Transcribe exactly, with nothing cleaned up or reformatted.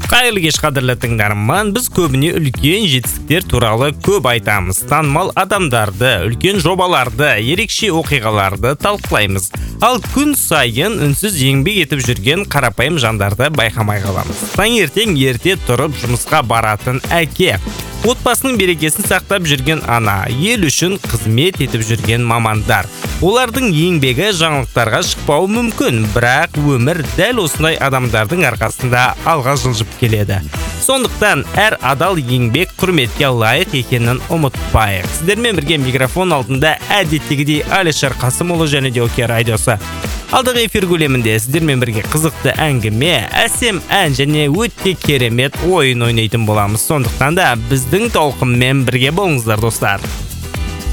Қайырлы кеш қадірлі тыңдарман, біз көбіне үлкен жетістіктер туралы көп айтамыз. Танымал адамдарды, үлкен жобаларды, ерекше оқиғаларды талқылаймыз. Ал күн сайын үнсіз еңбек етіп жүрген қарапайым жандарды байқамай қаламыз. Таңертең ерте тұрып жұмысқа баратын әке, отбасының берекесін сақтап жүрген ана, ел үшін қызмет етіп жүрген мамандар. Олардың еңбегі жаңалықтарға шықпауы мүмкін, бірақ өмір дәл осындай адамдардың арқасында алға жылжып келеді. Сондықтан әр адал еңбек құрметке лайық екенін ұмытпайық. Сіздермен бірге микрофон алдында әдеттегідей Алишер Қасымұлы және де Оке радиосы. Алдағы эфир көлемінде сіздермен бірге қызықты әңгіме, әсем ән және өте керемет ойын ойнайтын боламыз. Сондықтан да біздің толқынмен бірге болыңыздар, достар.